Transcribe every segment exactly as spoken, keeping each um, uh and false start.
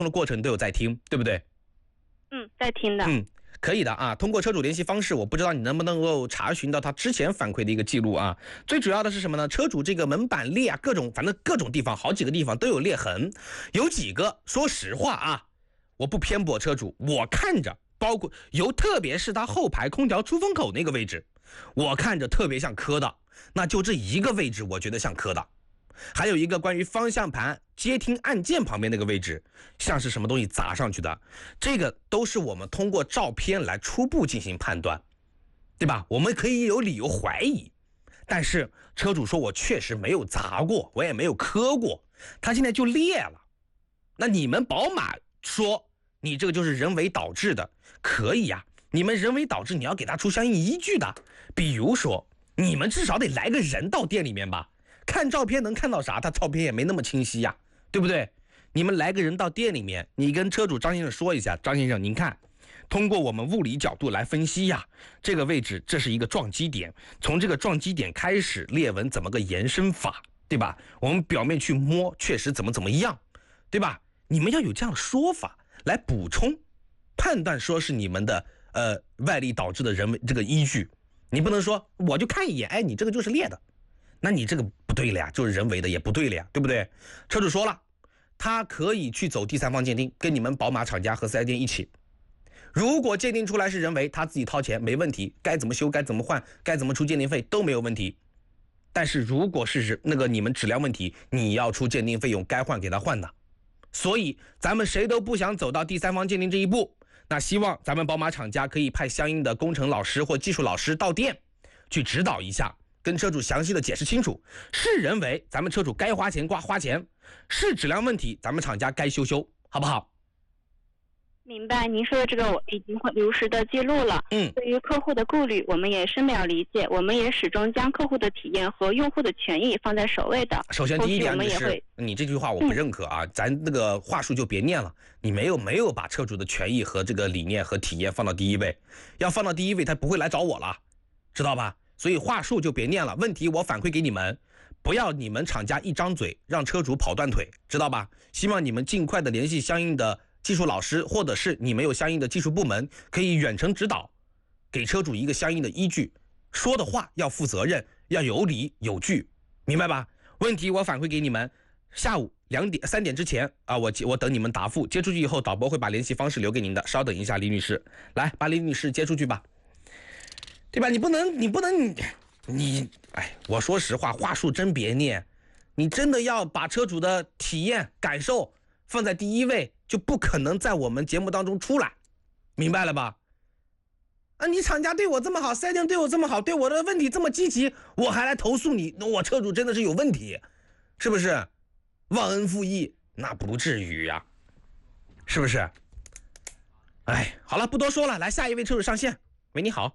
的过程都有在听，对不对？ 嗯，在听的。 嗯，可以的啊。通过车主联系方式，我不知道你能不能够查询到他之前反馈的一个记录啊。最主要的是什么呢？车主这个门板裂啊，各种反正各种地方，好几个地方都有裂痕，有几个说实话啊，我不偏颇车主，我看着包括有，特别是他后排空调出风口那个位置，我看着特别像磕的，那就这一个位置，我觉得像磕的。还有一个关于方向盘接听按键旁边那个位置，像是什么东西砸上去的，这个都是我们通过照片来初步进行判断，对吧？我们可以有理由怀疑，但是车主说我确实没有砸过，我也没有磕过，他现在就裂了。那你们宝马说你这个就是人为导致的，可以呀，你们人为导致你要给他出相应依据的，比如说你们至少得来个人到店里面吧。看照片能看到啥？他照片也没那么清晰呀，对不对？你们来个人到店里面，你跟车主张先生说一下，张先生您看，通过我们物理角度来分析呀，这个位置这是一个撞击点，从这个撞击点开始裂纹怎么个延伸法，对吧？我们表面去摸确实怎么怎么样，对吧？你们要有这样的说法来补充判断，说是你们的呃外力导致的人为这个依据，你不能说我就看一眼，哎，你这个就是裂的，那你这个不对了呀，就是人为的也不对了呀，对不对？车主说了，他可以去走第三方鉴定，跟你们宝马厂家和四 S 店一起。如果鉴定出来是人为，他自己掏钱没问题，该怎么修该怎么换该怎么出鉴定费都没有问题。但是如果是那个你们质量问题，你要出鉴定费用，该换给他换的。所以咱们谁都不想走到第三方鉴定这一步，那希望咱们宝马厂家可以派相应的工程老师或技术老师到店去指导一下，跟车主详细的解释清楚，是人为咱们车主该花钱花花钱，是质量问题咱们厂家该修修，好不好？ 明白，您说的这个我已经会如实的记录了。 嗯， 对于客户的顾虑，我们也深表理解，我们也始终将客户的体验和用户的权益放在首位的。 首先第一点就是你这句话我不认可啊，嗯、咱那个话术就别念了，你没有没有把车主的权益和这个理念和体验放到第一位，要放到第一位他不会来找我了，知道吧？所以话术就别念了，问题我反馈给你们，不要你们厂家一张嘴让车主跑断腿，知道吧？希望你们尽快的联系相应的技术老师，或者是你们有相应的技术部门可以远程指导，给车主一个相应的依据，说的话要负责任，要有理有据，明白吧？问题我反馈给你们，下午两点三点之前啊，我我等你们答复，接出去以后导播会把联系方式留给您的，稍等一下，李女士，来把李女士接出去吧，对吧？你不能你不能你你哎，我说实话，话术真别念，你真的要把车主的体验感受放在第一位，就不可能在我们节目当中出来，明白了吧？啊，你厂家对我这么好，四 S 店对我这么好，对我的问题这么积极，我还来投诉你，我车主真的是有问题，是不是？忘恩负义，那不至于呀、啊，是不是？哎，好了，不多说了，来下一位车主上线。喂，你好。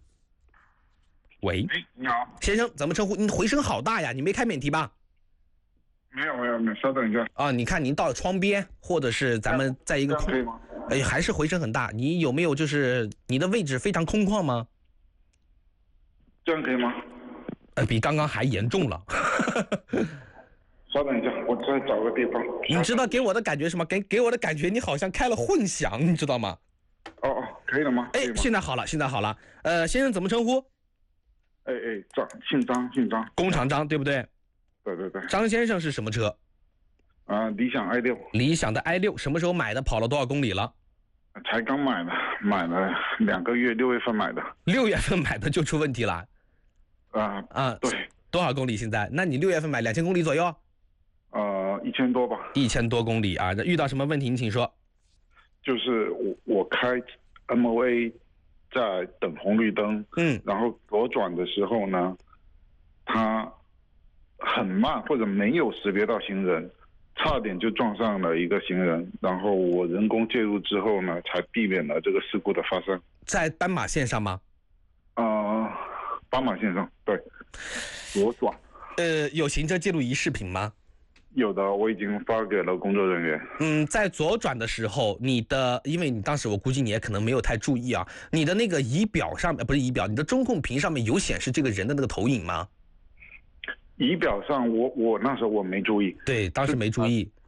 喂， 哎，你好， 先生，怎么称呼？你回声好大呀，你没开免提吧？ 没有没有没有，稍等一下啊！你看您到窗边，或者是咱们在一个空， 可以吗？ 哎，还是回声很大。你有没有就是你的位置非常空旷吗？ 这样可以吗？ 呃，比刚刚还严重了。 稍等一下，我再找个地方。 你知道给我的感觉什么？给给我的感觉你好像开了混响，你知道吗？ 哦哦，可以了吗？ 哎，现在好了，现在好了。呃，先生怎么称呼？ 哎哎，张，姓张，姓张， 工厂张，对不对？ 对对对。 张先生是什么车？ 啊、呃，理想 i 六。 理想的 i 六，什么时候买的？跑了多少公里了？ 才刚买的，买了两个月，六月份买的。 六月份买的就出问题了。 啊、呃、 啊， 对。 多少公里现在？那你六月份买两千公里左右？ 呃，一千多吧。 一千多公里啊！遇到什么问题？你请说。 就是我我开 M O A 在等红绿灯， 嗯， 然后左转的时候呢，它很慢或者没有识别到行人，差点就撞上了一个行人，然后我人工介入之后呢，才避免了这个事故的发生。 在斑马线上吗？ 呃，斑马线上，对，左转。 呃，有行车记录仪视频吗？ 有的，我已经发给了工作人员。 嗯，在左转的时候，你的，因为你当时我估计你也可能没有太注意啊，你的那个仪表上面，不是仪表，你的中控屏上面有显示这个人的那个投影吗？ 仪表上我我那时候我没注意。 对，当时没注意。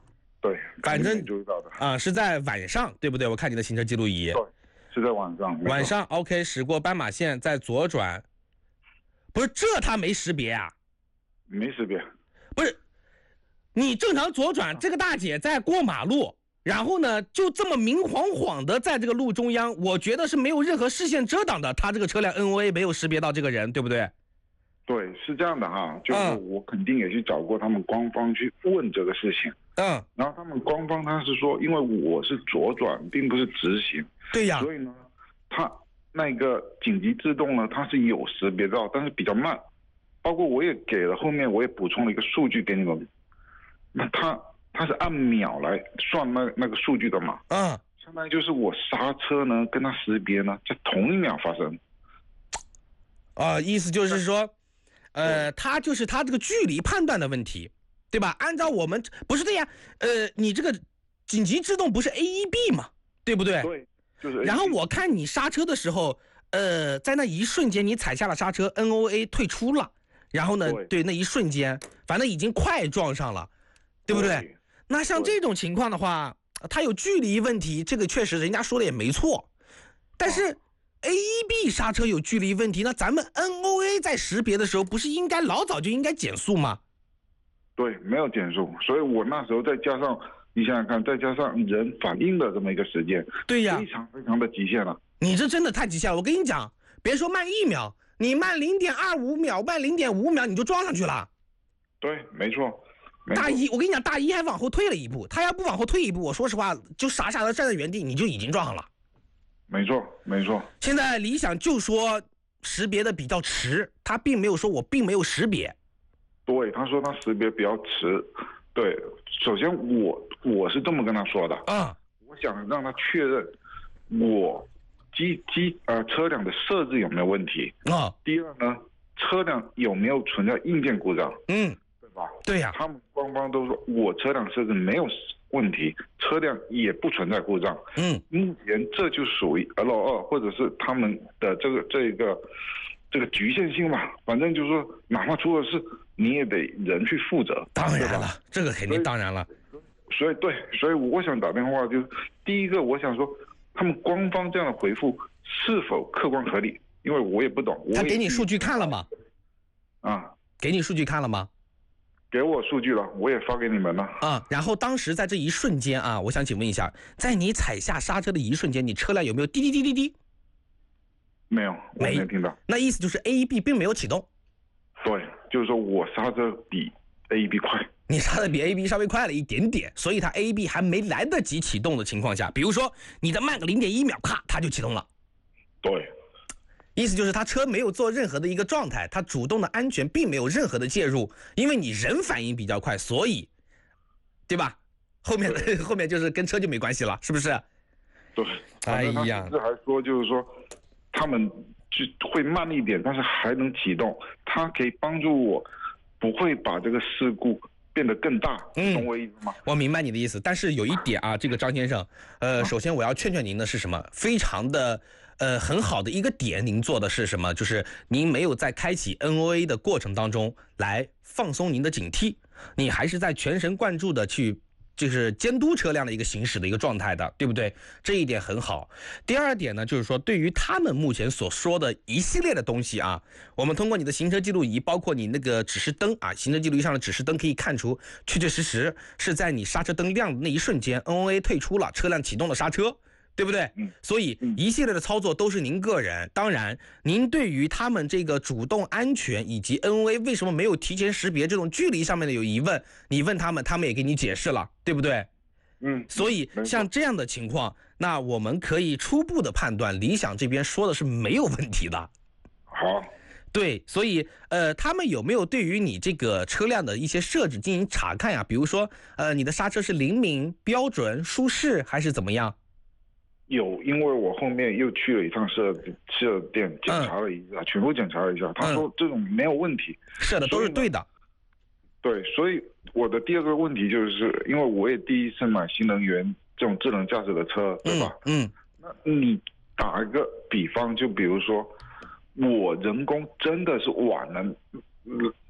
对， 反正注意到的啊、呃，是在晚上，对不对？我看你的行车记录仪， 对，是在晚上。 晚上 OK， 驶过斑马线再左转，不是这他没识别啊？ 没识别， 不是，你正常左转，这个大姐在过马路，然后呢就这么明晃晃的在这个路中央，我觉得是没有任何视线遮挡的，他这个车辆 N O A 没有识别到这个人，对不对？ 对，是这样的哈，就是我肯定也去找过他们官方去问这个事情， 嗯， 然后他们官方他是说，因为我是左转，并不是直行， 对呀， 所以呢，他那个紧急制动呢，它是有识别到，但是比较慢，包括我也给了后面我也补充了一个数据给你们，那他他是按秒来算那那个数据的嘛， 嗯， 相当于就是我刹车呢跟他识别呢在同一秒发生， 啊、呃，意思就是说。呃，他就是他这个距离判断的问题，对吧？按照我们不是的呀，呃，你这个紧急制动不是 A E B 嘛，对不对？ 对，就是 A E B。 然后我看你刹车的时候，呃，在那一瞬间你踩下了刹车 ，N O A 退出了，然后呢，对, 对那一瞬间，反正已经快撞上了，对不对？对，那像这种情况的话，它有距离问题，这个确实人家说的也没错，但是。哦A E B 刹车有距离问题，那咱们 N O A 在识别的时候，不是应该老早就应该减速吗？ 对，没有减速，所以我那时候再加上你想想看，再加上人反应的这么一个时间， 对呀， 非常非常的极限了。 你这真的太极限了！我跟你讲，别说慢一秒，你慢零点二五秒，慢零点五秒你就撞上去了。 对，没错。没错大一，我跟你讲，大一还往后退了一步，他要不往后退一步，我说实话，就傻傻的站在原地，你就已经撞上了。 没错，没错。 现在理想就说识别的比较迟，他并没有说我并没有识别。 对，他说他识别比较迟。对，首先我我是这么跟他说的啊， 我想让他确认我机机呃车辆的设置有没有问题啊。 第二呢，车辆有没有存在硬件故障？ 嗯， 对吧？ 对呀、 啊，他们官方都说我车辆设置没有问题，车辆也不存在故障。 嗯， 目前这就属于 L 二或者是他们的这个这个这个局限性吧。反正就是说，哪怕出了事，你也得人去负责。 当然了，这个肯定当然了。 所以对，所以我想打电话，就是第一个，我想说，他们官方这样的回复是否客观合理？因为我也不懂。 他给你数据看了吗？ 啊， 给你数据看了吗？ 给我数据了，我也发给你们了啊。然后当时在这一瞬间啊，我想请问一下，在你踩下刹车的一瞬间，你车辆有没有滴滴滴滴滴？ 没有，我没有听到。 那意思就是 A E B 并没有启动。 对，就是说我刹车比 A E B 快， 你刹的比 A E B 稍微快了一点点，所以它 A E B 还没来得及启动的情况下，比如说你再慢个零点一秒，咔，它就启动了。 对。 意思就是他车没有做任何的一个状态，他主动的安全并没有任何的介入，因为你人反应比较快，所以，对吧？后面的后面就是跟车就没关系了，是不是？ 对， 哎呀， 甚至还说就是说，他们就会慢一点，但是还能启动，它可以帮助我不会把这个事故变得更大，懂我意思吗？ 我明白你的意思，但是有一点啊，这个张先生，呃，首先我要劝劝您的是什么？非常的。呃，很好的一个点，您做的是什么？就是您没有在开启 N O A 的过程当中来放松您的警惕，你还是在全神贯注的去，就是监督车辆的一个行驶的一个状态的，对不对？这一点很好。第二点呢，就是说对于他们目前所说的一系列的东西啊，我们通过你的行车记录仪，包括你那个指示灯啊，行车记录仪上的指示灯可以看出，确确实实是在你刹车灯亮的那一瞬间 ，N O A 退出了，车辆启动了刹车。对不对？所以一系列的操作都是您个人。当然，您对于他们这个主动安全以及 N O A 为什么没有提前识别这种距离上面的有疑问，你问他们，他们也给你解释了，对不对？ 嗯。 所以像这样的情况，那我们可以初步的判断，理想这边说的是没有问题的。 好。 对，所以呃，他们有没有对于你这个车辆的一些设置进行查看呀？比如说，呃，你的刹车是灵敏、标准、舒适还是怎么样？ 有，因为我后面又去了一趟四四店检查了一下，嗯、全部检查了一下，他说这种没有问题， 是的，都是对的。 对，所以我的第二个问题就是，因为我也第一次买新能源这种智能驾驶的车，对吧？ 嗯。 那你打一个比方，就比如说，我人工真的是晚了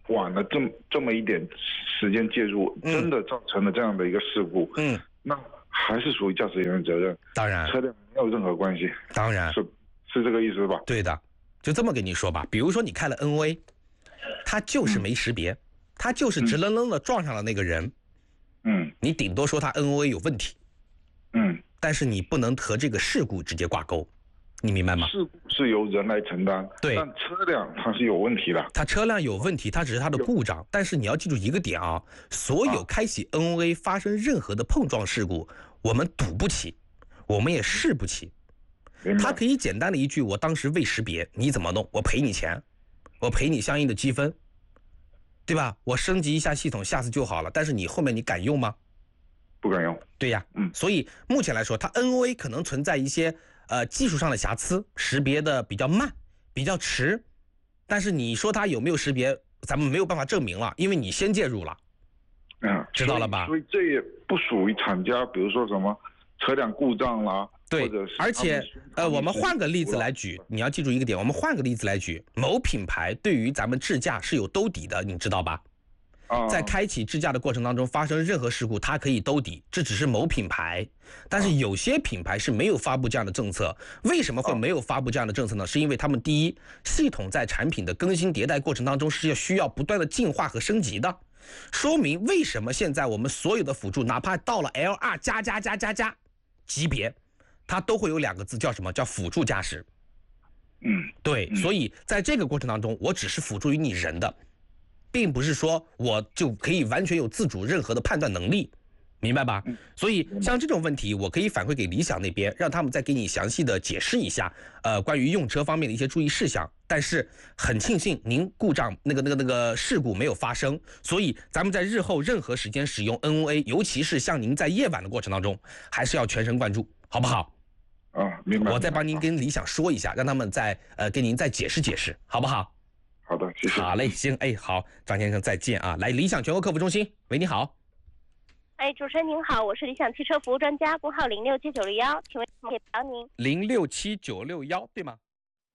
晚了这么这么一点时间介入， 嗯、 真的造成了这样的一个事故， 嗯， 那还是属于驾驶员的责任。 当然， 车辆没有任何关系。 当然是是这个意思吧？ 对的，就这么跟你说吧。比如说你开了 N O A， 他就是没识别，嗯、他就是直愣愣的撞上了那个人。 嗯， 你顶多说他 N O A 有问题。 嗯， 但是你不能和这个事故直接挂钩，你明白吗？ 事故是由人来承担， 对， 但车辆它是有问题的。 它车辆有问题，它只是它的故障。但是你要记住一个点啊，所有开启 N O A 发生任何的碰撞事故，我们赌不起，我们也试不起。它可以简单的一句，我当时未识别，你怎么弄？我赔你钱，我赔你相应的积分，对吧？我升级一下系统，下次就好了。但是你后面你敢用吗？ 不敢用。 对呀，嗯，所以目前来说，它 N O A 可能存在一些呃技术上的瑕疵，识别的比较慢，比较迟。但是你说它有没有识别，咱们没有办法证明了，因为你先介入了。 嗯， 知道了吧？ 所以, 所以这也不属于厂家，比如说什么车辆故障啦， 对， 或者是而且呃，我们换个例子来举，你要记住一个点，我们换个例子来举，某品牌对于咱们智驾是有兜底的，你知道吧？在开启智驾的过程当中发生任何事故，它可以兜底，这只是某品牌。但是有些品牌是没有发布这样的政策。为什么会没有发布这样的政策呢？是因为他们第一，系统在产品的更新迭代过程当中是要需要不断的进化和升级的。说明为什么现在我们所有的辅助，哪怕到了 L 二 加加加加加级别，它都会有两个字，叫什么？叫辅助驾驶。 嗯， 对，所以在这个过程当中，我只是辅助于你人的。并不是说我就可以完全有自主任何的判断能力，明白吧？所以像这种问题，我可以反馈给理想那边，让他们再给你详细的解释一下，呃，关于用车方面的一些注意事项。但是很庆幸您故障那个那个那个事故没有发生，所以咱们在日后任何时间使用 N O A， 尤其是像您在夜晚的过程当中，还是要全神贯注，好不好？ 啊，明白。 我再帮您跟理想说一下，让他们再呃给您再解释解释，好不好？ 好的，谢谢。 好嘞，行，哎，好，张先生再见啊！来，理想全国客服中心，喂，你好。 哎，主持人您好，我是理想汽车服务专家，工号零六七九六幺，请问可以帮您？ 零六七九六幺，对吗？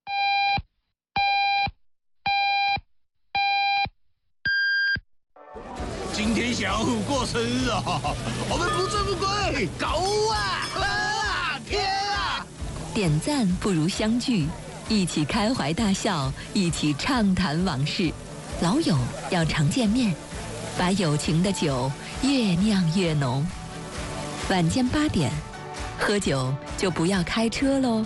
今天小虎过生日啊，我们不醉不归，狗啊！啊，天啊！ 点赞不如相聚。一起开怀大笑，一起畅谈往事。老友要常见面，把友情的酒越酿越浓。晚间八点，喝酒就不要开车喽。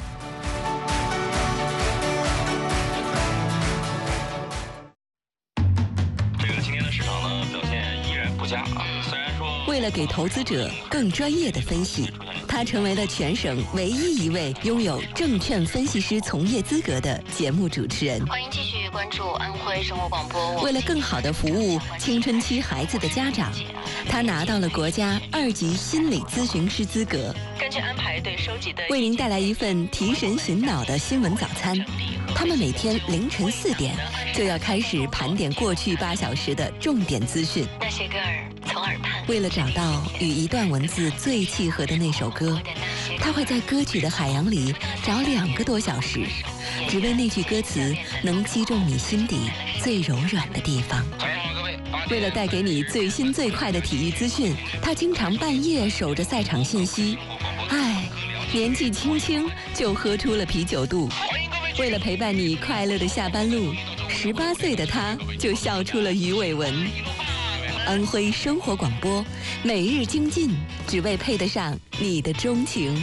这个今天的市场呢，表现依然不佳啊。虽然说， 为了给投资者更专业的分析，他成为了全省唯一一位拥有证券分析师从业资格的节目主持人。 欢迎继续关注安徽生活广播。 为了更好地服务青春期孩子的家长，他拿到了国家二级心理咨询师资格。 根据安排对收集的， 为您带来一份提神醒脑的新闻早餐。他们每天凌晨四点就要开始盘点过去八小时的重点资讯。 那些歌儿从耳畔。 为了找到与一段文字最契合的那首歌，他会在歌曲的海洋里找两个多小时，只为那句歌词能击中你心底最柔软的地方。为了带给你最新最快的体育资讯，他经常半夜守着赛场信息。唉，年纪轻轻就喝出了啤酒肚。为了陪伴你快乐的下班路，十八岁的他就笑出了鱼尾纹。安徽生活广播，每日精进，只为配得上你的钟情。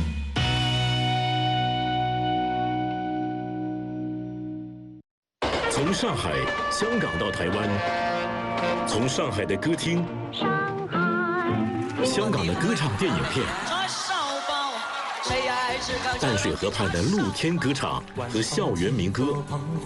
从上海、香港到台湾，从上海的歌厅、香港的歌唱电影片，淡水河畔的露天歌场和校园民歌。